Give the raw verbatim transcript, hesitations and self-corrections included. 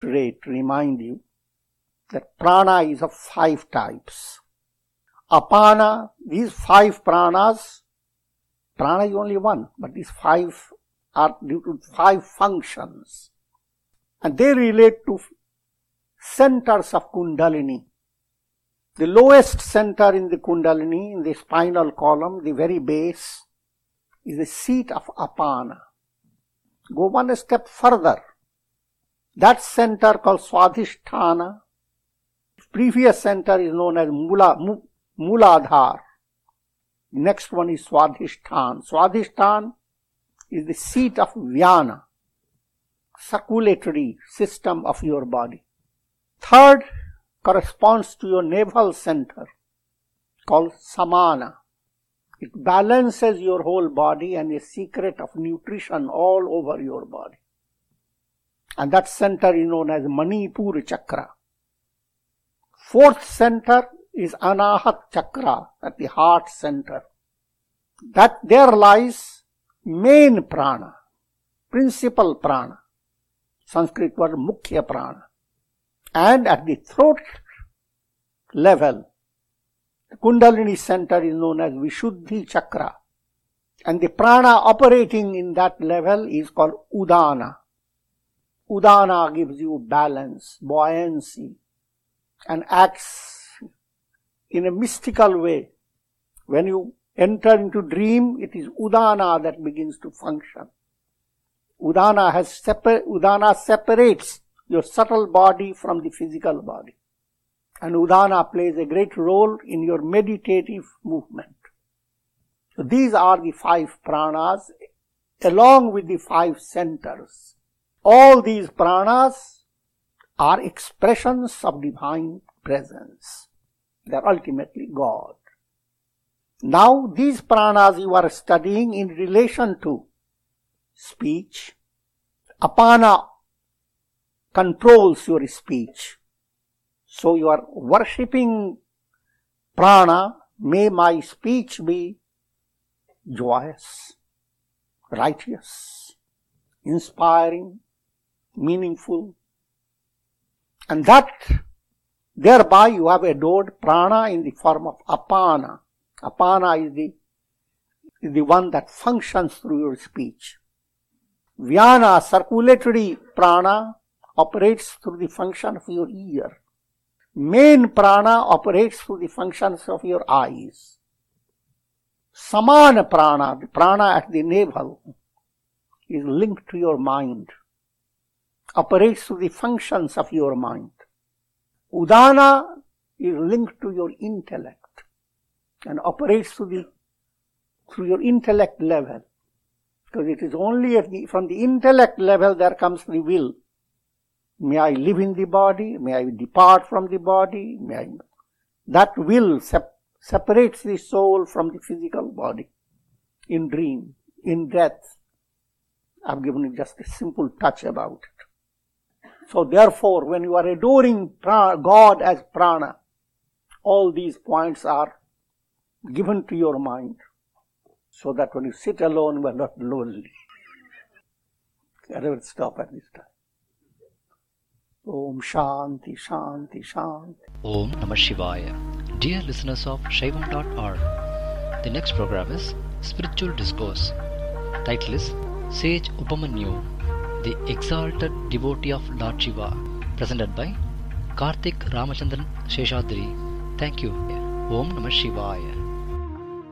rate remind you that prana is of five types. Apana, these five pranas, prana is only one, but these five are due to five functions. And they relate to centers of Kundalini. The lowest center in the Kundalini, in the spinal column, the very base, is the seat of Apana. Go one step further. That center called Swadhisthana, previous center is known as Mula, Muladhar. Next one is Swadhisthana. Swadhisthana is the seat of Vyana, circulatory system of your body. Third corresponds to your navel center, called Samana. It balances your whole body and a secret of nutrition all over your body. And that center is known as Manipura Chakra. Fourth center is Anahat Chakra, at the heart center. That there lies main prana, principal prana. Sanskrit word Mukhya prana. And at the throat level, the Kundalini center is known as Vishuddhi Chakra. And the prana operating in that level is called Udana. Udana gives you balance, buoyancy, and acts in a mystical way. When you enter into dream, it is Udana that begins to function. Udana has separ- Udana separates your subtle body from the physical body. And Udana plays a great role in your meditative movement. So these are the five pranas along with the five centers. All these pranas are expressions of divine presence. They are ultimately God. Now these pranas you are studying in relation to speech. Apana controls your speech. So you are worshipping prana. May my speech be joyous, righteous, inspiring, meaningful. And that, thereby you have adored prana in the form of apana. Apana is the, is the one that functions through your speech. Vyana, circulatory prana, operates through the function of your ear. Main prana operates through the functions of your eyes. Samana prana, the prana at the navel, is linked to your mind, operates through the functions of your mind. Udana is linked to your intellect and operates through the through your intellect level. Because it is only at the, from the intellect level there comes the will. May I live in the body? May I depart from the body? May I... That will sep- separates the soul from the physical body. In dream, in death. I've given you just a simple touch about it. So therefore, when you are adoring pra- God as prana, all these points are given to your mind, so that when you sit alone, you are not lonely. I will stop at this time. Om Shanti, Shanti, Shanti. Om Namah Shivaya. Dear listeners of Shaivam dot org, the next program is Spiritual Discourse. Title is Sage Upamanyu, the Exalted Devotee of Lord Shiva, presented by Karthik Ramachandran Sheshadri. Thank you. Om Namah Shivaya.